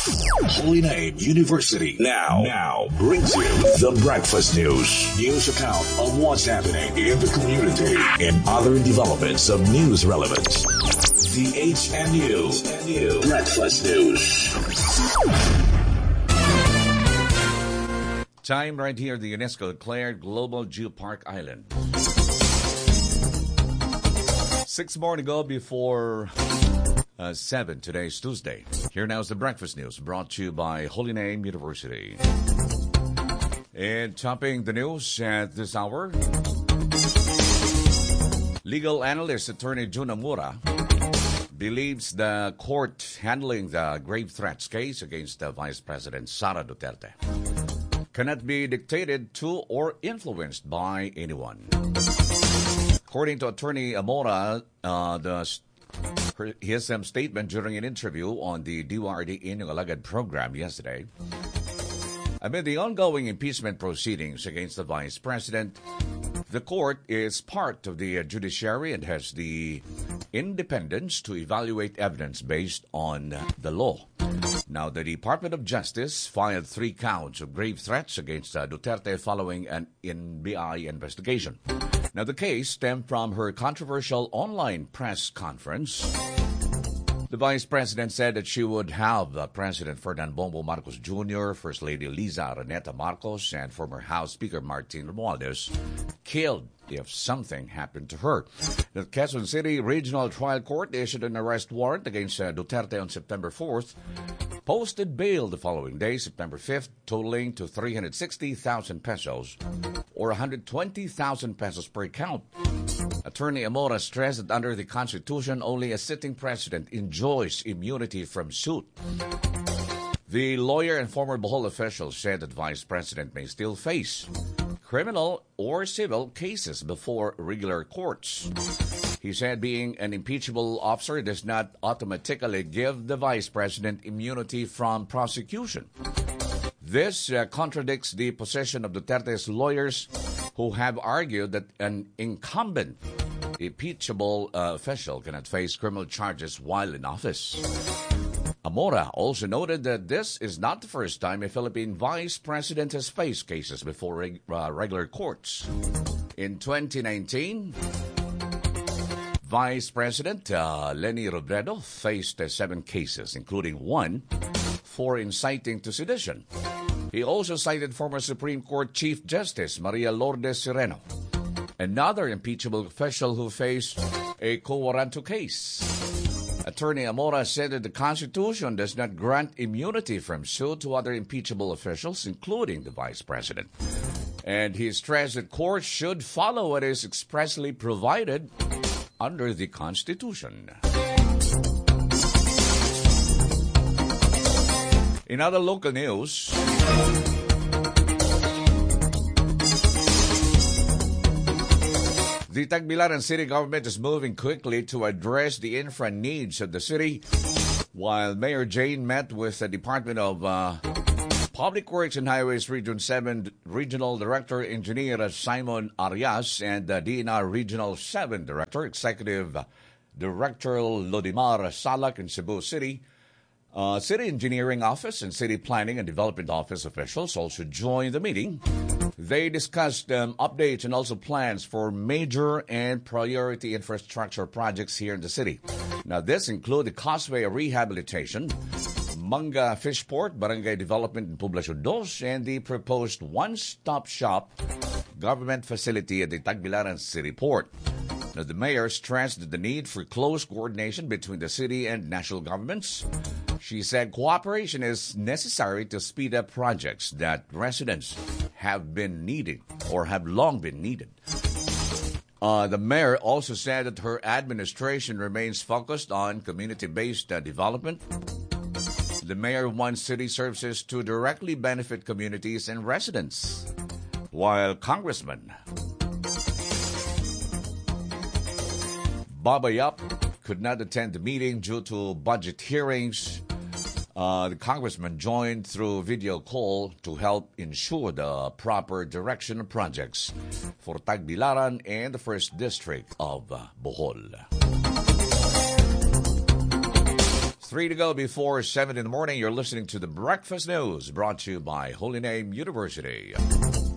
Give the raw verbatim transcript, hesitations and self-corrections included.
Holy Name University now now brings you the Breakfast News. News account of what's happening in the community and other developments of news relevance. The H N U Breakfast News. Time right here, the UNESCO declared Global Geopark Island. Six more to go before uh, seven. Today's Tuesday. Here now is the Breakfast News, brought to you by Holy Name University. And topping the news at this hour, legal analyst attorney Jun Amura believes the court handling the grave threats case against the Vice President Sara Duterte cannot be dictated to or influenced by anyone. According to attorney Amora, uh, the, her, his um, statement during an interview on the D Y R D Inyong Alagad program yesterday, amid the ongoing impeachment proceedings against the Vice President, the court is part of the judiciary and has the independence to evaluate evidence based on the law. Now, the Department of Justice filed three counts of grave threats against uh, Duterte following an N B I investigation. Now, the case stemmed from her controversial online press conference. The Vice President said that she would have uh, President Ferdinand Bongbong Marcos Junior, First Lady Liza Araneta Marcos, and former House Speaker Martin Romualdez killed if something happened to her. The Quezon City Regional Trial Court issued an arrest warrant against uh, Duterte on September fourth, posted bail the following day, September fifth, totaling to three hundred sixty thousand pesos or one hundred twenty thousand pesos per count. Attorney Amora stressed that under the Constitution, only a sitting president enjoys immunity from suit. The lawyer and former Bohol official said that Vice President may still face criminal or civil cases before regular courts. He said being an impeachable officer does not automatically give the Vice President immunity from prosecution. This uh, contradicts the position of Duterte's lawyers, who have argued that an incumbent impeachable uh, official cannot face criminal charges while in office. Amora also noted that this is not the first time a Philippine vice president has faced cases before reg- uh, regular courts. In twenty nineteen, Vice President uh, Leni Robredo faced uh, seven cases, including one for inciting to sedition. He also cited former Supreme Court Chief Justice Maria Lourdes Sereno, another impeachable official who faced a quo warranto case. Attorney Amora said that the Constitution does not grant immunity from suit to other impeachable officials, including the Vice President. And he stressed that courts should follow what is expressly provided under the Constitution. In other local news, the Tagbilaran city government is moving quickly to address the infra needs of the city, while Mayor Jane met with the Department of uh, Public Works and Highways Region seven Regional Director Engineer Simon Arias and the D N R Regional seven Director Executive Director Lodimar Salak in Cebu City. Uh, City Engineering Office and City Planning and Development Office officials also joined the meeting. They discussed um, updates and also plans for major and priority infrastructure projects here in the city. Now, this includes the Causeway Rehabilitation, Manga Fishport, Barangay Development in Poblacion two, and the proposed one-stop shop government facility at the Tagbilaran City Port. Now, the mayor stressed the need for close coordination between the city and national governments. She said cooperation is necessary to speed up projects that residents have been needing or have long been needed. Uh, the mayor also said that her administration remains focused on community-based uh, development. The mayor wants city services to directly benefit communities and residents, while Congressman Baba Yap could not attend the meeting due to budget hearings. Uh, the congressman joined through video call to help ensure the proper direction of projects for Tagbilaran and the first district of uh, Bohol. Three to go before seven in the morning. You're listening to the Breakfast News brought to you by Holy Name University.